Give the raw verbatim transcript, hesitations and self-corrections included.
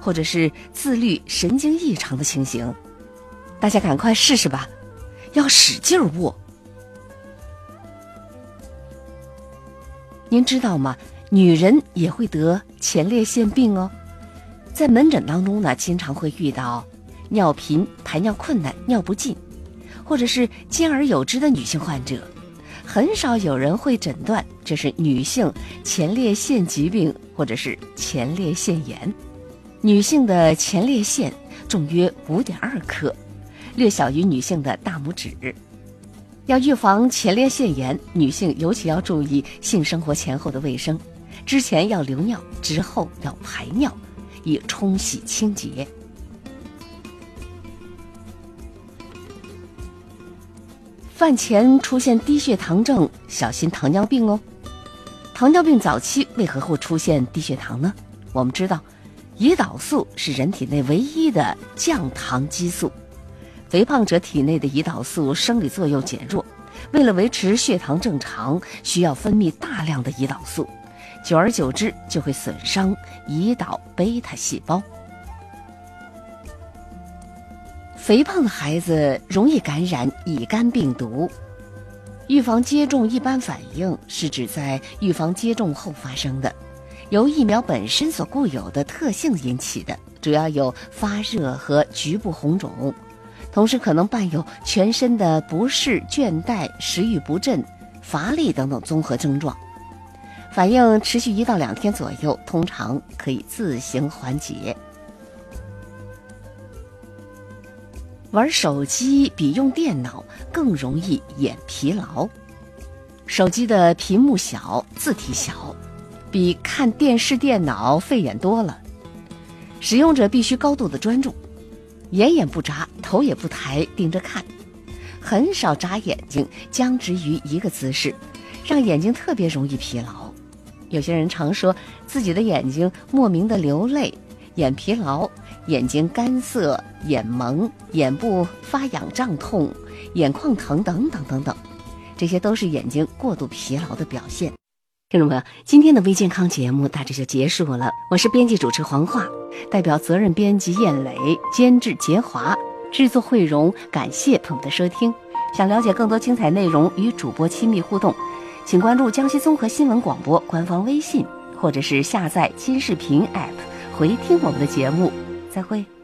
或者是自律神经异常的情形。大家赶快试试吧，要使劲握。您知道吗？女人也会得前列腺病哦。在门诊当中呢，经常会遇到尿频、排尿困难、尿不尽，或者是兼而有之的女性患者，很少有人会诊断这是女性前列腺疾病或者是前列腺炎。女性的前列腺重约 五点二克，略小于女性的大拇指。要预防前列腺炎，女性尤其要注意性生活前后的卫生，之前要留尿，之后要排尿，以冲洗清洁。饭前出现低血糖症，小心糖尿病哦。糖尿病早期为何会出现低血糖呢？我们知道，胰岛素是人体内唯一的降糖激素。肥胖者体内的胰岛素生理作用减弱，为了维持血糖正常，需要分泌大量的胰岛素，久而久之就会损伤胰岛贝塔细胞。肥胖的孩子容易感染乙肝病毒。预防接种一般反应是指在预防接种后发生的，由疫苗本身所固有的特性引起的，主要有发热和局部红肿，同时可能伴有全身的不适、倦怠、食欲不振、乏力等等综合症状，反应持续一到两天左右，通常可以自行缓解。玩手机比用电脑更容易眼疲劳。手机的屏幕小，字体小，比看电视、电脑费眼多了。使用者必须高度的专注，眼眼不眨，头也不抬，盯着看，很少眨眼睛，僵直于一个姿势，让眼睛特别容易疲劳。有些人常说自己的眼睛莫名的流泪、眼疲劳、眼睛干涩、眼蒙、眼部发痒胀痛、眼眶疼等等等等，这些都是眼睛过度疲劳的表现。听众朋友，今天的微健康节目大致就结束了，我是编辑主持黄华，代表责任编辑燕磊，监制杰华，制作慧荣，感谢朋友的收听。想了解更多精彩内容与主播亲密互动，请关注江西综合新闻广播官方微信，或者是下载金视频 A P P 回听我们的节目。再会。